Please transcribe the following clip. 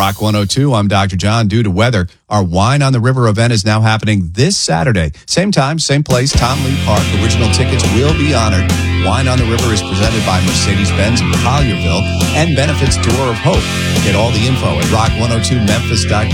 Rock 102, I'm Dr. John. Due to weather, our Wine on the River event is now happening this Saturday. Same time, same place, Tom Lee Park. Original tickets will be honored. Wine on the River is presented by Mercedes-Benz of Collierville and benefits Door of Hope. Get all the info at rock102memphis.com.